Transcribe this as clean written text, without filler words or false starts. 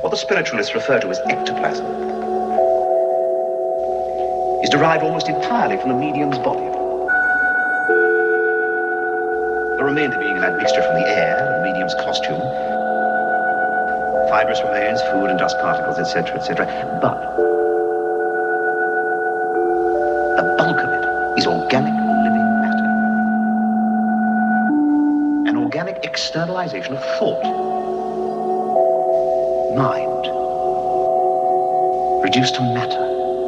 what the spiritualists refer to as ectoplasm, is derived almost entirely from the medium's body. The remainder being an admixture from the air, the medium's costume, fibrous remains, food and dust particles, etc., etc. But the bulk of it is organic living matter. An organic externalization of thought. Mind. Reduced to matter.